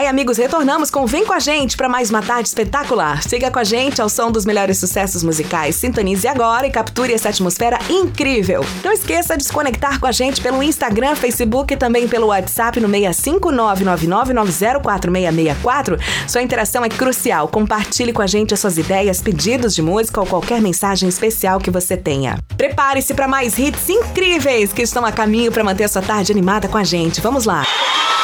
Ai, amigos, retornamos com Vem Com a Gente para mais uma tarde espetacular. Siga com a gente ao som dos melhores sucessos musicais. Sintonize agora e capture essa atmosfera incrível. Não esqueça de se conectar com a gente pelo Instagram, Facebook e também pelo WhatsApp no 65999904664. Sua interação é crucial. Compartilhe com a gente as suas ideias, pedidos de música ou qualquer mensagem especial que você tenha. Prepare-se para mais hits incríveis que estão a caminho para manter sua tarde animada com a gente. Vamos lá!